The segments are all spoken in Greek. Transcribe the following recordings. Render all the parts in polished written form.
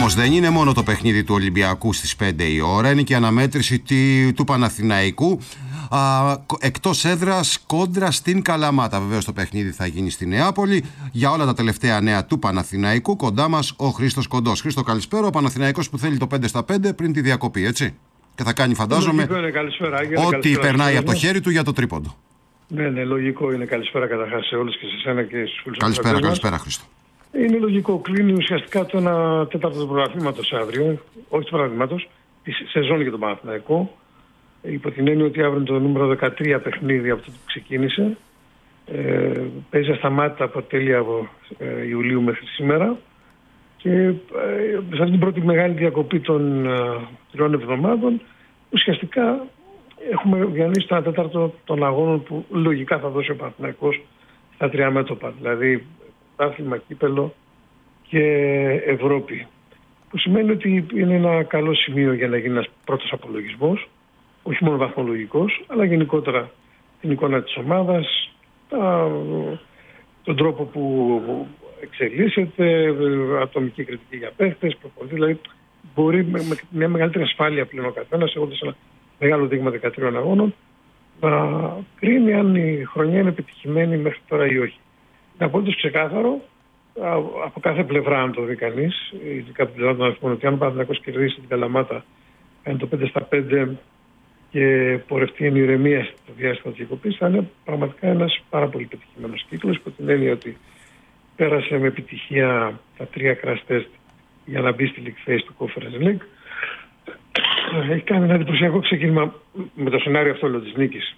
Όμως δεν είναι μόνο το παιχνίδι του Ολυμπιακού στις 5 η ώρα, είναι και η αναμέτρηση του Παναθηναϊκού εκτός έδρας κόντρα στην Καλαμάτα. Βεβαίως το παιχνίδι θα γίνει στη Νεάπολη. Για όλα τα τελευταία νέα του Παναθηναϊκού, κοντά μας ο Χρήστος Κοντός. Χρήστο, καλησπέρα. Ο Παναθηναϊκός που θέλει το 5-5 πριν τη διακοπή, έτσι. Και θα κάνει, φαντάζομαι, ό,τι περνάει από το χέρι του για το τρίποντο. Ναι, λογικό είναι. Καλησπέρα καταρχάς σε όλους και σε εσένα και στους φίλους. Καλησπέρα, Χρήστο. Είναι λογικό. Κλείνει ουσιαστικά το 1/4 του πρωταθλήματος αύριο, όχι του πρωταθλήματος, τη σεζόν για τον Παναθηναϊκό. Υπό την έννοια ότι αύριο είναι το νούμερο 13 παιχνίδι από το που ξεκίνησε. Παίζει ασταμάτητα από τέλεια Ιουλίου μέχρι σήμερα. Και σε αυτή την πρώτη μεγάλη διακοπή των 3 εβδομάδων, ουσιαστικά έχουμε διανύσει το 1/4 των αγώνων που λογικά θα δώσει ο Παναθηναϊκός στα 3 μέτωπα. Δηλαδή πρωτάθλημα, κύπελο και Ευρώπη. Που σημαίνει ότι είναι ένα καλό σημείο για να γίνει ένας πρώτος απολογισμός, όχι μόνο βαθμολογικός, αλλά γενικότερα την εικόνα της ομάδας, τον τρόπο που εξελίσσεται, ατομική κριτική για παίχτες, προπονητές. Δηλαδή μπορεί με μια μεγαλύτερη ασφάλεια πλέον ο καθένας, έχοντας ένα μεγάλο δείγμα 13 αγώνων, να κρίνει αν η χρονιά είναι επιτυχημένη μέχρι τώρα ή όχι. Είναι απολύτως ξεκάθαρο από κάθε πλευρά, αν το δει κανείς, ειδικά από την πλευρά των αριθμών, ότι αν ο Παναθηναϊκός κερδίσει την Καλαμάτα, κάνει το 5-5 και πορευτεί εν ηρεμία στο διάστημα της διακοπής, θα είναι πραγματικά ένας πάρα πολύ πετυχημένος κύκλος, υπό την έννοια ότι πέρασε με επιτυχία τα 3 crash test για να μπει στη League Phase του Conference League. Έχει κάνει ένα εντυπωσιακό ξεκίνημα με το σενάριο αυτό της νίκης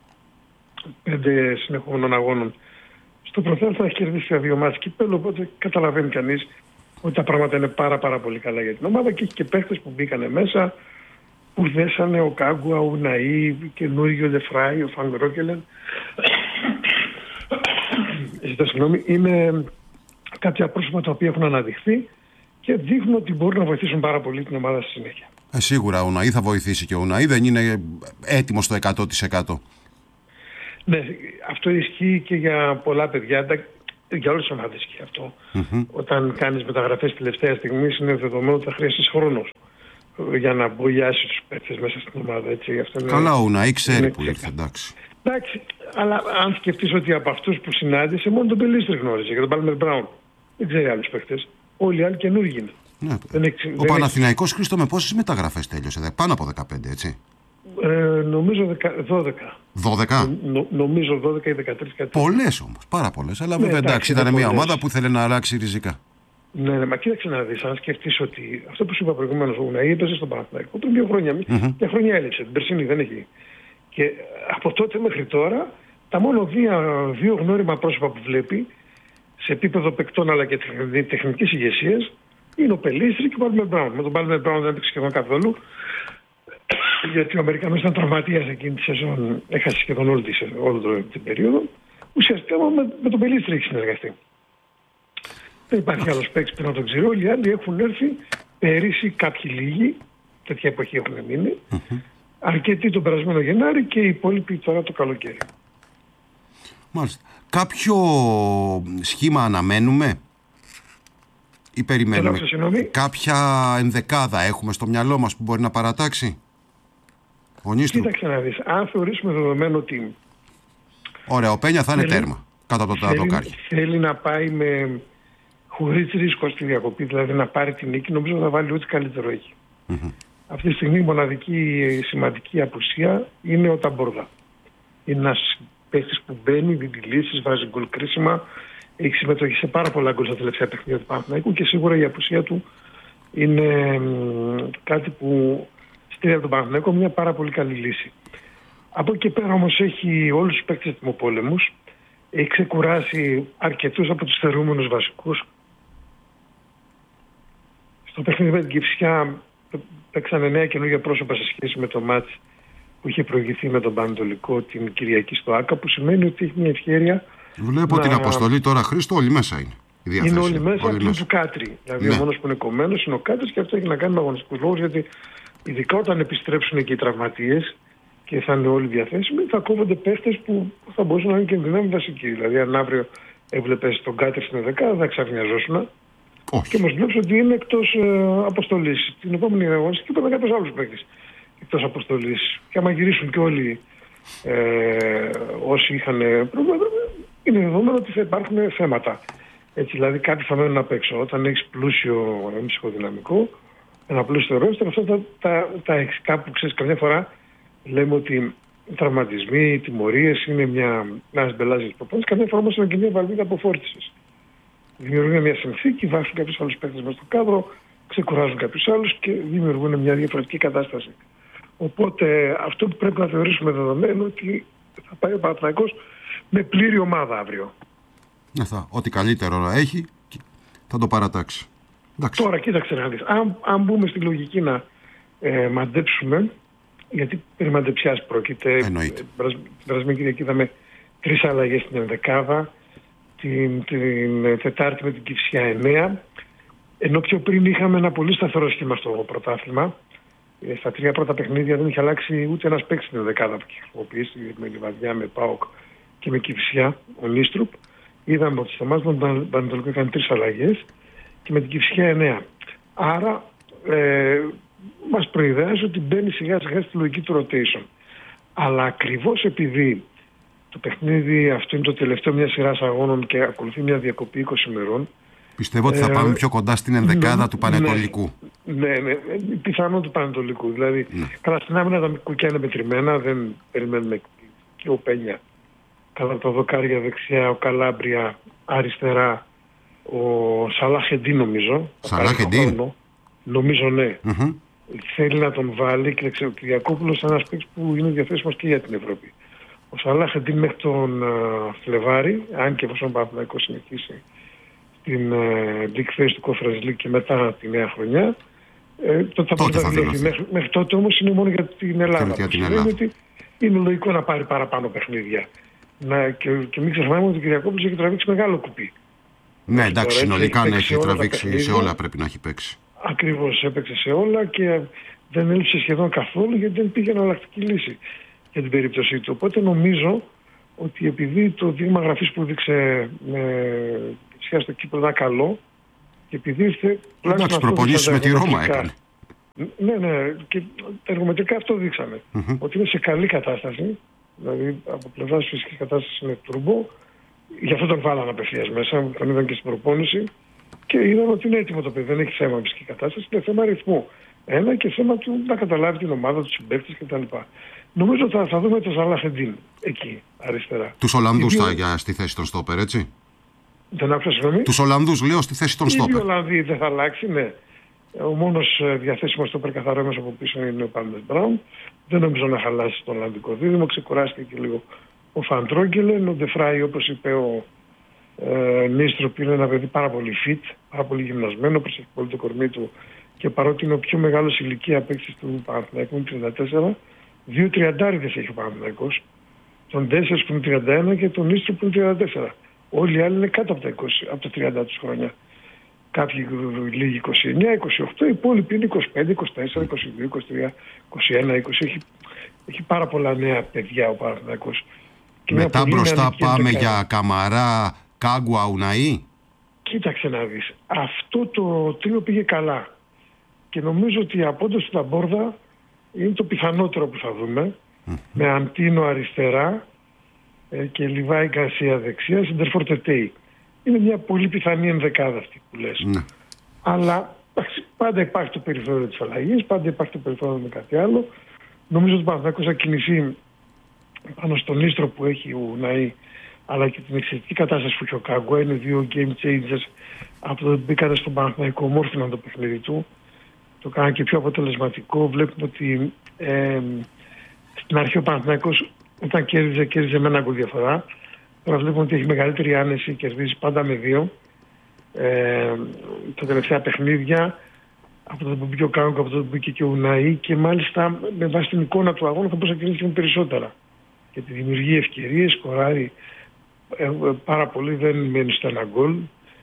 5 συνεχόμενων αγώνων. Στο πρωτάθλημα θα έχει κερδίσει 2 μάτς κυπέλλου, οπότε καταλαβαίνει κανείς ότι τα πράγματα είναι πάρα πολύ καλά για την ομάδα και έχει και παίχτες που μπήκανε μέσα, που δέσανε ο Κάγκουα, ο Ναΐ, καινούργιο Δεφράι, ο Φαν Ρόκελεν. Είναι κάποια πρόσωπα τα οποία έχουν αναδειχθεί και δείχνουν ότι μπορούν να βοηθήσουν πάρα πολύ την ομάδα στη συνέχεια. Σίγουρα ο Ναΐ θα βοηθήσει και ο Ναΐ δεν είναι έτοιμος στο 100%. Ναι, αυτό ισχύει και για πολλά παιδιά, για όλες τις ομάδες ισχύει αυτό. Όταν κάνεις μεταγραφές τελευταία στιγμή είναι δεδομένο ότι θα χρειαστείς χρόνος για να μπογιάσεις τους παίκτες μέσα στην ομάδα. Έτσι. Αυτό καλά, ο Ναΐ ξέρει που ήρθε, εντάξει. Εντάξει, αλλά αν σκεφτείς ότι από αυτούς που συνάντησε, μόνο τον Πελίστρη γνώριζε και τον Πάλμερ Μπράουν. Δεν ξέρει άλλους παίκτες. Όλοι οι άλλοι καινούργοι είναι. Ναι. Ο Παναθηναϊκός, Χρήστο, με πόσες μεταγραφές τέλειωσε? Πάνω από 15, έτσι. Νομίζω 12. 12? Νομίζω 12 ή 13. Πολλές όμως, πάρα πολλές. Αλλά βέβαια εντάξει, ήταν μια ομάδα που ήθελε να αλλάξει ριζικά. Ναι, μα κοίταξε να δεις, αν σκεφτείς ότι αυτό που σου είπα προηγουμένως, ο Ναΐ έπαιζε στον Παναθηναϊκό πριν 2 χρόνια. Μια χρονιά έλειψε, την περσίνη δεν έχει. Και από τότε μέχρι τώρα, τα μόνο 2 γνώριμα πρόσωπα που βλέπει, σε επίπεδο παικτών αλλά και τεχνικής ηγεσίας, είναι ο Πελίστρη και ο Πάλμερ Μπράουν. Με τον Πάλμερ Μπράουν δεν έπαιξε σχεδόν καθόλου, γιατί ο Αμερικανός ήταν τραυματίας εκείνη τη σεζόν, έχασε σχεδόν όλη την περίοδο. Ουσιαστικά με τον Πελίστρη έχει συνεργαστεί. Δεν υπάρχει άλλος παίκτης που να τον ξέρει. Όλοι οι άλλοι έχουν έρθει πέρυσι, κάποιοι λίγοι, τέτοια εποχή έχουν μείνει, αρκετοί τον περασμένο Γενάρη και οι υπόλοιποι τώρα το καλοκαίρι. Μάλιστα. Κάποιο σχήμα αναμένουμε ή περιμένουμε? Κάποια ενδεκάδα έχουμε στο μυαλό μας που μπορεί να παρατάξει? Κοίταξε να δεις, αν θεωρήσουμε δεδομένο ότι... Ωραία, ο Πένια θα είναι τέρμα κάτω από το δοκάρι. Θέλει να πάει χωρίς ρίσκο στη διακοπή, δηλαδή να πάρει την νίκη, νομίζω θα βάλει ό,τι καλύτερο έχει. Αυτή τη στιγμή η μοναδική σημαντική απουσία είναι ο Ταμπόρδα. Είναι ένας παίκτης που μπαίνει, δίνει λύσεις, βάζει γκολ κρίσιμα, έχει συμμετοχή σε πάρα πολλά γκολ στα τελευταία παιχνίδια του Παναθηναϊκού και σίγουρα η απουσία του είναι κάτι που στείλει από τον Παναθηναϊκό μια πάρα πολύ καλή λύση. Από εκεί πέρα όμως έχει όλους τους παίκτες ετοιμοπόλεμους, έχει ξεκουράσει αρκετούς από τους θερούμενους βασικούς. Στο παιχνίδι με την Κηφισιά παίξανε 9 καινούργια πρόσωπα σε σχέση με το μάτς που είχε προηγηθεί με τον Πανετολικό την Κυριακή στο ΆΚΑ, που σημαίνει ότι έχει μια ευκαιρία. Βλέπω την αποστολή τώρα, Χρήστο, όλοι μέσα είναι. Είναι όλοι μέσα, πλην του Κάτρι. Δηλαδή ο μόνος που είναι κομμένος είναι ο Κάτρις και αυτό έχει να κάνει με αγωνιστικούς λόγους, γιατί ειδικά όταν επιστρέψουν και οι τραυματίες και θα είναι όλοι διαθέσιμοι, θα κόβονται παίχτες που θα μπορούσαν να είναι και δυνάμει βασικοί. Δηλαδή, αν αύριο έβλεπες τον Κάτρι στην 10, θα ξαφνιαζόσουν. Όχι. Και όμως βλέπεις ότι είναι εκτός αποστολής. Την επόμενη αγωνιστική είπαμε κάποιος άλλος παίκτης εκτός αποστολής. Και άμα γυρίσουν και όλοι όσοι είχαν πρόβλημα, είναι δεδομένο ότι θα υπάρχουν θέματα. Έτσι, δηλαδή κάποιοι θα μένουν απ' έξω. Όταν έχεις πλούσιο ψυχοδυναμικό, ένα πλούσιο ρόστερ, αυτά τα έχεις. Κάπου ξέρεις, καμιά φορά λέμε ότι οι τραυματισμοί, οι τιμωρίες είναι ένας μπελάζης προπόνησης, καμιά φορά όμως είναι και μια βαλβίδα αποφόρτισης. Δημιουργούν μια συνθήκη, βάζουν κάποιους άλλους παίκτες μέσα στο κάδρο, ξεκουράζουν κάποιους άλλους και δημιουργούν μια διαφορετική κατάσταση. Οπότε αυτό που πρέπει να θεωρήσουμε δεδομένο ότι θα πάει ο Παναθηναϊκός με πλήρη ομάδα αύριο. Ό,τι καλύτερο να έχει θα το παρατάξει. Εντάξει. Τώρα κοίταξε να δεις. Αν μπούμε στη λογική να μαντέψουμε, γιατί περί μαντεψιάς πρόκειται. Εννοείται. Την περασμένη Κυριακή είδαμε 3 αλλαγές στην ενδεκάδα, την Τετάρτη με την Κηφισιά 9, ενώ πιο πριν είχαμε ένα πολύ σταθερό σχήμα στο πρωτάθλημα. Στα 3 πρώτα παιχνίδια δεν είχε αλλάξει ούτε ένας παίκτης στην ενδεκάδα που είχε χρησιμοποιήσει, με Λιβαδιά, με ΠΑΟΚ και με Κηφισιά, ο Νίστρουπ. Είδαμε ότι στο μάτς με τον Πανετολικό έκανε 3 αλλαγές και με την Κηφισιά 9. Άρα μας προειδεάζει ότι μπαίνει σιγά σιγά στη λογική του rotation. Αλλά ακριβώς επειδή το παιχνίδι αυτό είναι το τελευταίο μια σειράς αγώνων και ακολουθεί μια διακοπή 20 ημερών, πιστεύω ότι θα πάμε πιο κοντά στην ενδεκάδα του Πανετολικού. Ναι, πιθανόν του Πανετολικού. Δηλαδή, καλά στην άμυνα τα κουκιά είναι μετρημένα, δεν περιμένουμε και ο Πένια. Κατά τα δοκάρια δεξιά, ο Καλάμπρια αριστερά, ο Σαλάχεντίν νομίζω. Σαλάχεντίν. Νομίζω ναι. Θέλει να τον βάλει και ο Κυριακόπουλος είναι ένας παίκτης που είναι διαθέσιμος και για την Ευρώπη. Ο Σαλάχεντίν μέχρι τον Φλεβάρι, αν και εφόσον ο Παναθηναϊκός συνεχίσει την Big Face του Conference League και μετά τη νέα χρονιά, τότε θα δηλωθεί. Μέχρι τότε όμως είναι μόνο για την Ελλάδα. Για την Ελλάδα. Ότι είναι λογικό να πάρει παραπάνω παιχνίδια. Και μην ξεχνάμε ότι ο Κυριακόπουλος έχει τραβήξει μεγάλο κουπί. Ναι, εντάξει, συνολικά έχει τραβήξει σε όλα, πρέπει να έχει παίξει. Ακριβώς, έπαιξε σε όλα και δεν έλειψε σχεδόν καθόλου γιατί δεν πήγε εναλλακτική λύση για την περίπτωσή του. Οπότε νομίζω ότι επειδή το δείγμα γραφής που δείξε στο κύπρο ήταν καλό και επειδή ήρθε. Εντάξει, προπονήσεις με τη Ρώμα έκανε. Ναι, και τα εργομετρικά αυτό δείξανε. Ότι είναι σε καλή κατάσταση, δηλαδή από πλευράς φυσικής κατάστασης είναι τουρμπο. Γι' αυτό τον βάλανε απευθείας μέσα, τον είδαν και στην προπόνηση και είδαν ότι είναι έτοιμο το παιδί. Δεν έχει θέμα φυσική κατάσταση, είναι θέμα αριθμού. Ένα και θέμα του να καταλάβει την ομάδα, τους συμπαίκτες κτλ. Νομίζω ότι θα δούμε τον Σαλάχεντίν εκεί αριστερά. Τους Ολλανδούς στη θέση των στόπερ, έτσι. Δεν άκουσα συγγνώμη. Τους Ολλανδούς λέω στη θέση των στόπερ. Οι Ολλανδοί δεν θα αλλάξει, ναι. Ο μόνος διαθέσιμος στόπερ καθαρό μέσα από πίσω είναι ο Πάλμερ Μπράουν. Δεν νομίζω να χαλάσει τον Ολλανδικό δίδυμο. Ξεκουράστηκε και λίγο ο Φαντρόγκελεν. Ο Ντεφράι, όπως είπε ο Νίστροπ, είναι ένα παιδί πάρα πολύ fit, πάρα πολύ γυμνασμένο, προσέχει πολύ το κορμί του και παρότι είναι ο πιο μεγάλος ηλικία παίκτης του Παναθηναϊκού, 34, 2 τριαντάριδες έχει ο Παναθηναϊκός. Τον Ντέσσερς που είναι 31 και τον Νίστροπ που είναι 34. Όλοι οι άλλοι είναι κάτω από τα 20, από τα 30 τους χρόνια. Κάποιοι λίγοι 29, 28, οι υπόλοιποι είναι 25, 24, 22, 23, 21, 20. Έχει πάρα πολλά νέα παιδιά ο Παναθηναϊκός. Μετά μπροστά πάμε για Καμαρά, Κάγκουα, Ουναή. Κοίταξε να δεις. Αυτό το τρίο πήγε καλά. Και νομίζω ότι η απόντωση του Λαμπόρδα είναι το πιθανότερο που θα δούμε. Με Αντίνο αριστερά και Λιβάη Γκαρσία δεξιά, Σεντερφόρ Τετέι. Είναι μια πολύ πιθανή ενδεκάδα αυτή που λες. Αλλά πάντα υπάρχει το περιθώριο της αλλαγής, πάντα υπάρχει το περιθώριο με κάτι άλλο. Νομίζω ότι ο Παναθηναϊκός θα κινηθεί πάνω στον ίστρο που έχει ο Ναΐ, αλλά και την εξαιρετική κατάσταση που έχει ο Κάγκουα. Είναι 2 game changers από το ότι μπήκανε στον Παναθηναϊκό, μόρφωναν το παιχνίδι του. Το κάνανε και πιο αποτελεσματικό. Βλέπουμε ότι στην αρχή ο Παναθηναϊκός όταν κέρδιζε με 1 γκολ διαφορά. Τώρα βλέπουμε ότι έχει μεγαλύτερη άνεση, κερδίζει πάντα με 2. Τα τελευταία παιχνίδια, από το που μπήκε ο Κάγκουα, από το που μπήκε και ο Ουναή και μάλιστα με βάση την εικόνα του αγώνα θα μπορούσε να κερδίσει περισσότερα. Γιατί δημιουργεί ευκαιρίες, σκοράρει πάρα πολύ, δεν μένει στο 1 γκολ.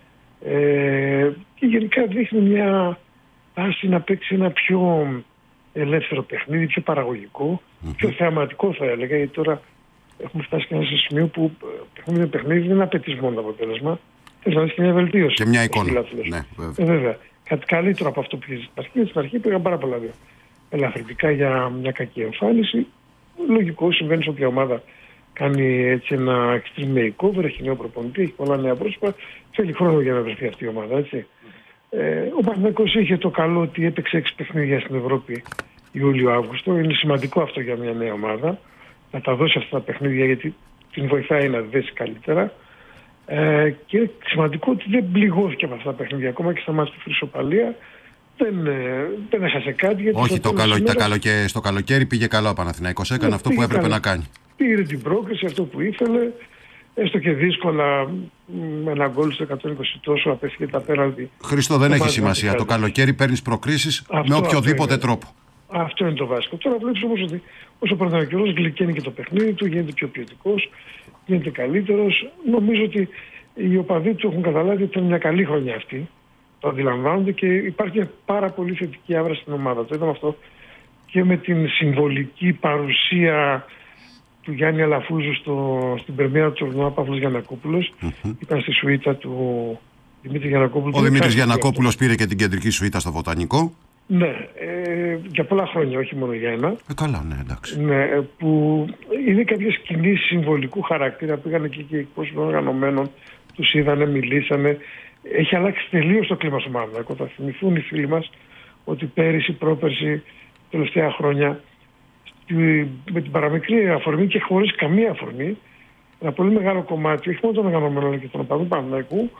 Και γενικά δείχνει μια τάση να παίξει ένα πιο ελεύθερο παιχνίδι, πιο παραγωγικό, πιο θεαματικό θα έλεγα, γιατί τώρα έχουμε φτάσει και σε ένα σημείο που παιχνίδι δεν απαιτεί μόνο το αποτέλεσμα. θες να δεις και μια βελτίωση. Και μια εικόνα. Ναι, βέβαια. Κάτι καλύτερο από αυτό που πήγε στην αρχή. Στην αρχή πήγαν πάρα πολλά ελαφρυντικά για μια κακή εμφάνιση. Λογικό, συμβαίνει σε όποια ομάδα κάνει έτσι ένα extreme makeover, έχει νέο προπονητή, έχει πολλά νέα πρόσωπα. Θέλει χρόνο για να βρεθεί αυτή η ομάδα, έτσι. Ο Παναθηναϊκός είχε το καλό ότι έπαιξε 6 παιχνίδια στην Ευρώπη Ιούλιο-Αύγουστο. Είναι σημαντικό αυτό για μια νέα ομάδα. Να τα δώσει αυτά τα παιχνίδια, γιατί την βοηθάει να δέσει καλύτερα. Και σημαντικό ότι δεν πληγώθηκε από αυτά τα παιχνίδια. Ακόμα και στα μάτια στη Χρυσοπαλία δεν έχασε κάτι. Γιατί όχι, στο καλοκαίρι πήγε καλό ο Παναθηναϊκός. Έκανε αυτό που έπρεπε να κάνει. Πήρε την πρόκριση, αυτό που ήθελε. Έστω και δύσκολα, με ένα γκολ στο 120 τόσο απέφυγε τα πέναλτι. Χρήστο, δεν έχει σημασία. Το καλοκαίρι παίρνεις προκρίσεις με οποιοδήποτε τρόπο. Αυτό είναι το βασικό. Τώρα βλέπεις όμως ότι όσο περνάει ο καιρός, γλυκαίνει και το παιχνίδι του, γίνεται πιο ποιοτικός, γίνεται καλύτερος. Νομίζω ότι οι οπαδοί του έχουν καταλάβει ότι ήταν μια καλή χρονιά αυτή. Το αντιλαμβάνονται και υπάρχει πάρα πολύ θετική άβρα στην ομάδα. Το είδαμε αυτό και με την συμβολική παρουσία του Γιάννη Αλαφούζου στην πρεμιέρα του τουρνουά Παύλος Γιαννακόπουλος. Ήταν στη σουίτα του Δημήτρη Γιαννακόπουλου. Ο Δημήτρης Γιαννακόπουλος πήρε και την κεντρική σουίτα στο Βοτανικό. Ναι, για πολλά χρόνια, όχι μόνο για ένα. Καλά, ναι, εντάξει. Ναι, που είναι κάποιες κινήσεις συμβολικού χαρακτήρα. Πήγαν εκεί και εκπρόσωποι των οργανωμένων, τους είδανε, μιλήσανε. Έχει αλλάξει τελείως το κλίμα στο Παναθηναϊκό. Θα θυμηθούν οι φίλοι μας ότι πέρυσι, πρόπερσι, τελευταία χρόνια, με την παραμικρή αφορμή και χωρίς καμία αφορμή, ένα πολύ μεγάλο κομμάτι, όχι μόνο των οργανωμένων αλλά και των οπαδών του Παναθηναϊκού,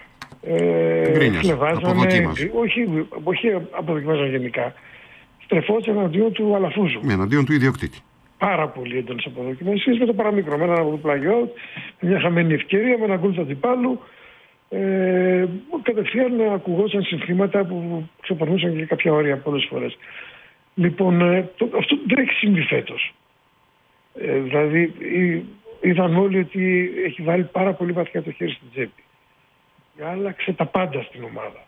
όχι αποδοκιμάζαν γενικά. Στρεφόταν εναντίον του Αλαφούζου. Εναντίον του ιδιοκτήτη. Πάρα πολύ έντονες αποδοκιμασίες με το παραμικρό. Με ένα από το πλαγιό, με μια χαμένη ευκαιρία, με ένα γκολ του αντιπάλου. Κατευθείαν ακουγόσαν συνθήματα που ξεπερνούσαν και κάποια όρια πολλές φορές. Λοιπόν, αυτό δεν έχει συμβεί φέτος. Δηλαδή, είδαν όλοι ότι έχει βάλει πάρα πολύ βαθιά το χέρι στην τσέπη. Άλλαξε τα πάντα στην ομάδα.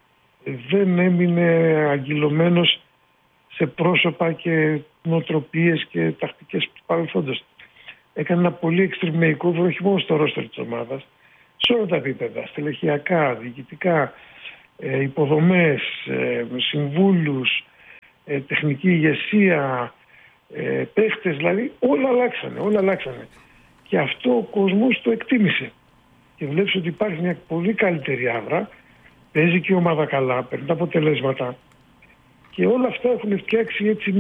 Δεν έμεινε αγγυλωμένος σε πρόσωπα και νοοτροπίες και τακτικές του παρελθόντος. Έκανε ένα πολύ extreme makeover, όχι μόνο στο ρόστερ της ομάδας, σε όλα τα επίπεδα, στελεχειακά, διοικητικά, υποδομές, συμβούλους, τεχνική ηγεσία, παίχτες, δηλαδή όλα αλλάξανε. Και αυτό ο κόσμος το εκτίμησε. Και βλέπεις ότι υπάρχει μια πολύ καλύτερη άβρα, παίζει και η ομάδα καλά, παίρνει τα αποτελέσματα και όλα αυτά έχουν φτιάξει έτσι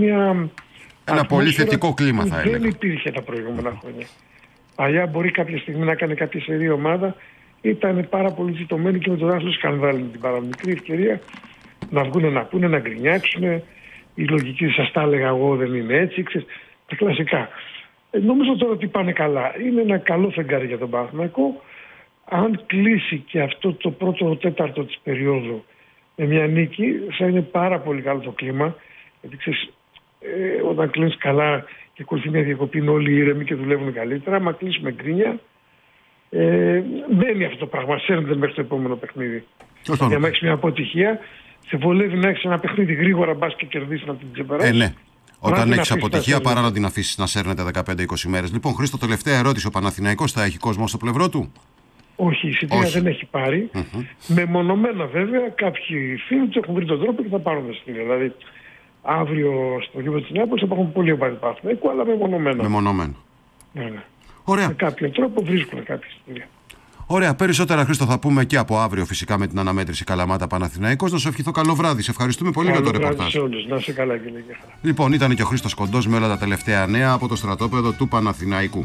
ένα πολύ θετικό κλίμα, θα έλεγα. Δεν υπήρχε τα προηγούμενα χρόνια. Παλιά μπορεί κάποια στιγμή να κάνει κάποια σερή ομάδα, ήταν πάρα πολύ ζητωμένοι και με τον άθλο σκανδάλι, με την παραμικρή ευκαιρία να βγουν να πούνε, να γκρινιάξουν. Η λογική σας τα έλεγα εγώ, δεν είναι έτσι, ξέρεις, τα κλασικά. Νομίζω τώρα ότι πάνε καλά. Είναι ένα καλό φεγγάρι για τον Παναθηναϊκό. Αν κλείσει και αυτό το πρώτο τέταρτο της περίοδου με μια νίκη, θα είναι πάρα πολύ καλό το κλίμα. Γιατί ξέρεις, όταν κλείνεις καλά και ακολουθεί μια διακοπή, είναι όλοι ήρεμοι και δουλεύουν καλύτερα. Αν κλείσουμε γκρίνια, μένει αυτό το πράγμα. Σέρνεται μέχρι το επόμενο παιχνίδι. Για να έχεις μια αποτυχία, σε βολεύει να έχεις ένα παιχνίδι γρήγορα, μπας και κερδίσεις να την ξεπεράσεις. Ναι. Όταν έχεις αποτυχία, παρά να την αφήσεις να σέρνεται 15-20 μέρες. Λοιπόν, Χρήστο, τελευταία ερώτηση. Ο Παναθηναϊκός θα έχει κόσμο στο πλευρό του? Όχι, η εισιτήρια δεν έχει πάρει. Μεμονωμένα βέβαια, κάποιοι φίλοι του έχουν βρει τον τρόπο και θα πάρουν εισιτήρια. Δηλαδή, αύριο στο γήπεδο της Νεάπολης θα υπάρχουν πολλοί οπαδοί του Παναθηναϊκού, αλλά μεμονωμένα. Ναι. Ωραία. Με κάποιο τρόπο βρίσκουν κάποια εισιτήρια. Ωραία. Περισσότερα, Χρήστο, θα πούμε και από αύριο φυσικά με την αναμέτρηση Καλαμάτα Παναθηναϊκός. Να σου ευχηθώ καλό βράδυ. Σε ευχαριστούμε πολύ για το ρεπορτάζ. Να είσαι καλά, κύριε. Λοιπόν, ήταν και ο Χρήστος Κοντός με όλα τα τελευταία νέα από το στρατόπεδο του Παναθηναϊκού.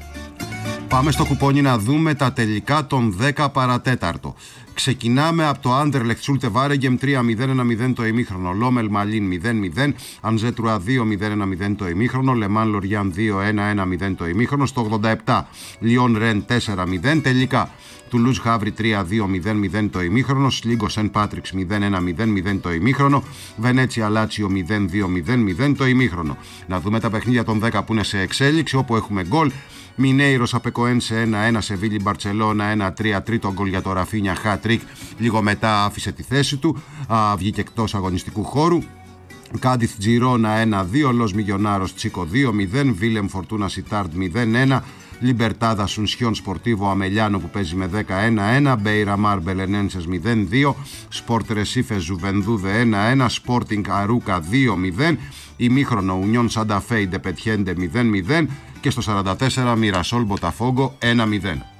Πάμε στο κουπόνι να δούμε τα τελικά των 10 παρατέταρτο. Ξεκινάμε από το Άντερλεχτ Σούλτε Βάρεγκεμ 3-0-1-0 το ημίχρονο. Λόμελ Μαλίν 0-0. Ανζέτρουα 2-0-1-0 το ημίχρονο. Λεμάν Λοριάν 2-1-1-0 το ημίχρονο. Στο 87 Λιόν Ρεν 4-0. Τελικά Τουλούζ Χαύρι 3-2-0-0 το ημίχρονο. Σλίγκο Σεν Πάτριξ 0-1-0-0 το ημίχρονο. Βενέτσια Λάτσιο 0-2-0-0 το ημίχρονο. Να δούμε τα παιχνίδια των 10 που είναι σε εξέλιξη, όπου έχουμε γκολ. Μινέιρος Απεκοένσε 1-1, Σεβίλη Μπαρτσελώνα 1-3, τρίτο γκολ για το Ραφίνια, χατρίκ. Λίγο μετά άφησε τη θέση του, βγήκε εκτός αγωνιστικού χώρου. Κάντιθ Τζιρόνα 1-2, Λος Μιγιονάρος Τσίκο 2-0, Βίλεμ Φορτούνα Σιτάρντ 0-1, Λιμπερτάδα Σουνσιόν Σπορτίβο Αμελιάνο που παίζει με 10-1-1, Μπέιρα Μάρ Μπελενένσες 0-2, Σπορτ Ρεσίφε Ζουβενδούδε 1-1, Σπόρτινγκ Αρούκα 2-0, ημίχρονο Ουνιόν Σανταφέ Ιντεπετιέντε 0-0 και στο 44 Μιρασόλ Μποταφόγκο 1-0.